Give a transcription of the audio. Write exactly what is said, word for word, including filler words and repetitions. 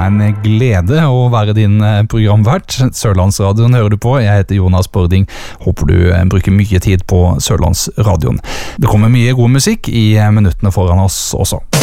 en glede å være din programvert. Sørlandsradioen hører du på. Jeg heter Jonas Bording. Håper du bruker mye tid på Sørlandsradioen. Det kommer mye god musikk i minuttene foran oss også.